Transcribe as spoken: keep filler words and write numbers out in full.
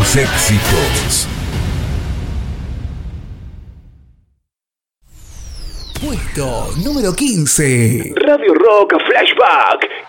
tus éxitos. Puesto número quince. Radio Rock Flashback.